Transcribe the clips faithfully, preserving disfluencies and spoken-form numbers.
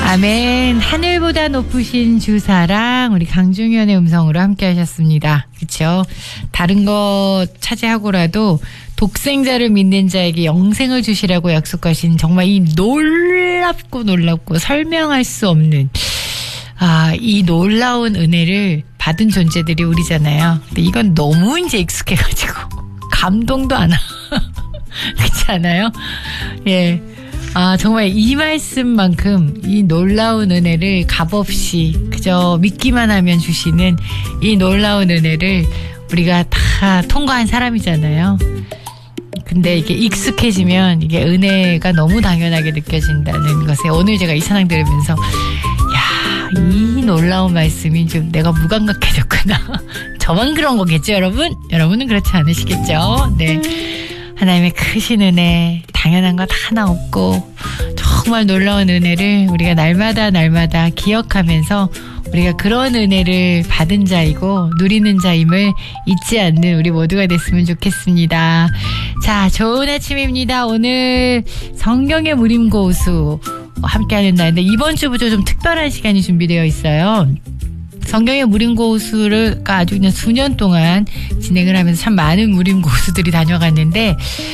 아멘. 하늘보다 높으신 주사랑 우리 강중현의 음성으로 함께 하셨습니다. 그렇죠? 다른 것 차지하고라도 독생자를 믿는 자에게 영생을 주시라고 약속하신 정말 이 놀랍고 놀랍고 설명할 수 없는 아, 이 놀라운 은혜를 받은 존재들이 우리잖아요. 근데 이건 너무 이제 익숙해가지고 감동도 안 와. 그렇지 않아요? 예. 아, 정말 이 말씀만큼 이 놀라운 은혜를 값없이 그저 믿기만 하면 주시는 이 놀라운 은혜를 우리가 다 통과한 사람이잖아요. 근데 이게 익숙해지면 이게 은혜가 너무 당연하게 느껴진다는 것에 오늘 제가 이 찬양 들으면서 야, 이 놀라운 말씀이 좀 내가 무감각해졌구나. 저만 그런 거겠죠, 여러분? 여러분은 그렇지 않으시겠죠? 네. 하나님의 크신 은혜, 당연한 것 하나 없고 정말 놀라운 은혜를 우리가 날마다 날마다 기억하면서 우리가 그런 은혜를 받은 자이고 누리는 자임을 잊지 않는 우리 모두가 됐으면 좋겠습니다. 자, 좋은 아침입니다. 오늘 성경의 무림고수 함께하는 날인데 이번 주부터 좀 특별한 시간이 준비되어 있어요. 성경의 무림고수를 아주 그냥 수년 동안 진행을 하면서 참 많은 무림고수들이 다녀갔는데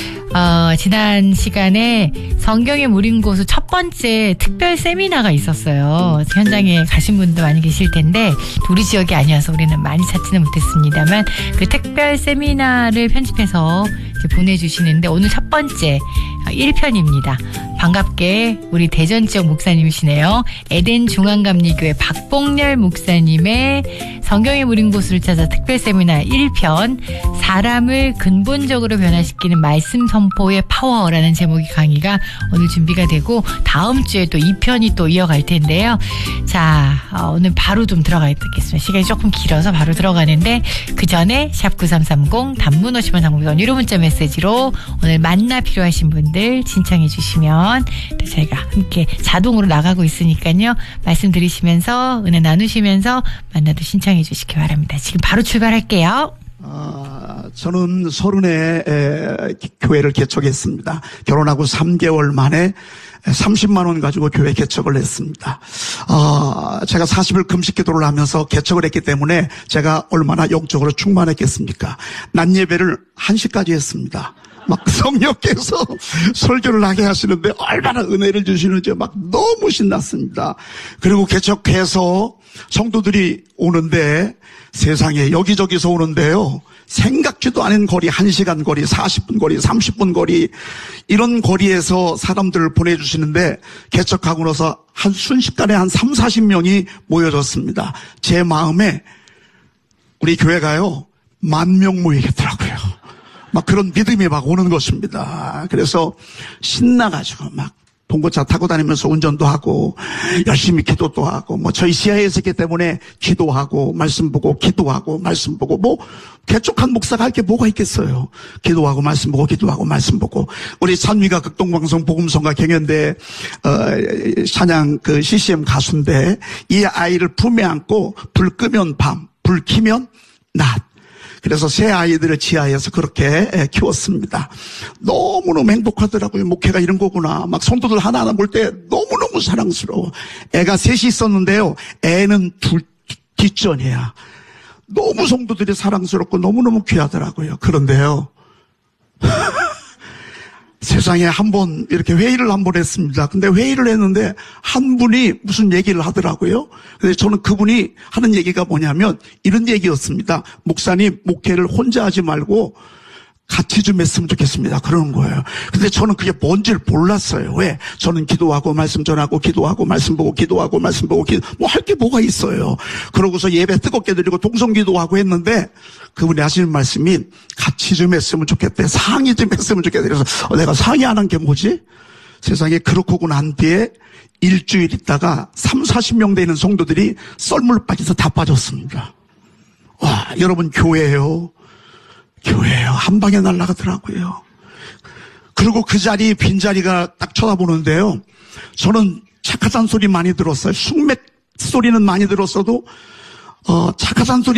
어, 지난 시간에 성경의 무림고수 첫 번째 특별 세미나가 있었어요. 현장에 가신 분도 많이 계실 텐데 우리 지역이 아니어서 우리는 많이 찾지는 못했습니다만 그 특별 세미나를 편집해서 이제 보내주시는데 오늘 첫 번째 일 편입니다. 반갑게 우리 대전 지역 목사님이시네요. 에덴 중앙감리교회 박봉렬 목사님의 성경의 무림고수를 찾아 특별 세미나 일 편 사람을 근본적으로 변화시키는 말씀 선포의 파워라는 제목의 강의가 오늘 준비가 되고 다음 주에 또 이 편이 또 이어갈 텐데요. 자, 어, 오늘 바로 좀 들어가겠습니다. 시간이 조금 길어서 바로 들어가는데 그 전에 샵 구삼삼공 단문 오십 원 장문 원 유료 문자 메시지로 오늘 만나 필요하신 분들 신청해 주시면 저희가 함께 자동으로 나가고 있으니까요. 말씀 들으시면서 은혜 나누시면서 만나도 신청해 주시기 바랍니다. 지금 바로 출발할게요. 아, 저는 서른에 에, 교회를 개척했습니다. 결혼하고 삼 개월 만에 삼십만 원 가지고 교회 개척을 했습니다. 아, 제가 사십 일 금식 기도를 하면서 개척을 했기 때문에 제가 얼마나 영적으로 충만했겠습니까? 낮 예배를 한 시까지 했습니다. 막 성령께서 설교를 하게 하시는데 얼마나 은혜를 주시는지 막 너무 신났습니다. 그리고 개척해서 성도들이 오는데 세상에 여기저기서 오는데요. 생각지도 않은 거리, 한 시간 거리, 사십 분 거리, 삼십 분 거리 이런 거리에서 사람들을 보내주시는데 개척하고 나서 한 순식간에 한 삼사십 명이 모여졌습니다. 제 마음에 우리 교회가요. 만 명 모이겠더라고요. 막 그런 믿음이 막 오는 것입니다. 그래서 신나가지고 막 봉고차 타고 다니면서 운전도 하고 열심히 기도도 하고 뭐 저희 시야에서 있기 때문에 기도하고 말씀 보고 기도하고 말씀 보고 뭐 개척한 목사가 할 게 뭐가 있겠어요. 기도하고 말씀 보고 기도하고 말씀 보고 우리 찬미가 극동방송 복음성가 경연대 어, 찬양 그 씨씨엠 가수인데 이 아이를 품에 안고 불 끄면 밤, 불 켜면 낮. 그래서 새 아이들을 지하에서 그렇게 키웠습니다. 너무너무 행복하더라고요. 목회가 이런 거구나. 막 성도들 하나하나 볼 때 너무너무 사랑스러워. 애가 셋이 있었는데요. 애는 둘, 뒷전이야. 너무 성도들이 사랑스럽고 너무너무 귀하더라고요. 그런데요. 세상에 한 번 이렇게 회의를 한 번 했습니다. 근데 회의를 했는데 한 분이 무슨 얘기를 하더라고요. 근데 저는 그분이 하는 얘기가 뭐냐면 이런 얘기였습니다. 목사님 목회를 혼자 하지 말고 같이 좀 했으면 좋겠습니다. 그러는 거예요. 근데 저는 그게 뭔지를 몰랐어요. 왜? 저는 기도하고 말씀 전하고 기도하고 말씀 보고 기도하고 말씀 보고 기도 뭐 할 게 뭐가 있어요. 그러고서 예배 뜨겁게 드리고 동성기도하고 했는데 그분이 하시는 말씀이 같이 좀 했으면 좋겠대. 상의 좀 했으면 좋겠대. 그래서 어, 내가 상의 안 한 게 뭐지? 세상에 그렇고 난 뒤에 일주일 있다가 삼사십 명 되는 성도들이 썰물 빠져서 다 빠졌습니다. 와, 여러분 교회예요. 교회예요. 한 방에 날아가더라고요. 그리고 그 자리, 빈자리가 딱 쳐다보는데요. 저는 착하다는 소리 많이 들었어요. 숙맥 소리는 많이 들었어도, 어, 착하다는 소리